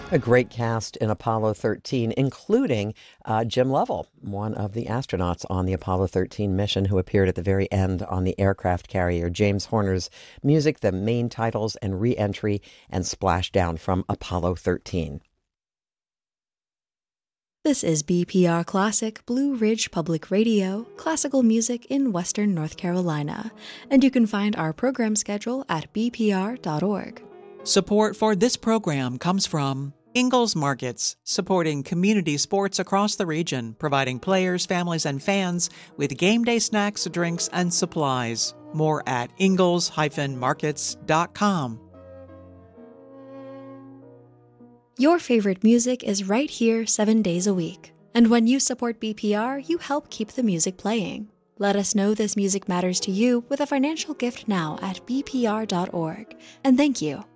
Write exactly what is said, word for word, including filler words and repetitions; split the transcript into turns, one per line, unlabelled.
A great cast in Apollo thirteen, including uh, Jim Lovell, one of the astronauts on the Apollo thirteen mission who appeared at the very end on the aircraft carrier. James Horner's music, the main titles and re-entry and splashdown from Apollo thirteen.
This is B P R Classic, Blue Ridge Public Radio, classical music in Western North Carolina, and you can find our program schedule at b p r dot org.
Support for this program comes from Ingles Markets, supporting community sports across the region, providing players, families, and fans with game day snacks, drinks, and supplies. More at ingles dash markets dot com.
Your favorite music is right here seven days a week. And when you support B P R, you help keep the music playing. Let us know this music matters to you with a financial gift now at b p r dot org. And thank you.